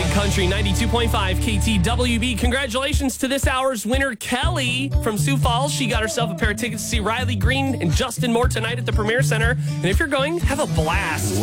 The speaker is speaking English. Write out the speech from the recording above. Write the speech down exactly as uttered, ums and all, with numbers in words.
Country ninety-two point five K T W B. Congratulations to this hour's winner, Kelly from Sioux Falls. She got herself a pair of tickets to see Riley Green and Justin Moore tonight at the Premier Center. And if you're going, have a blast.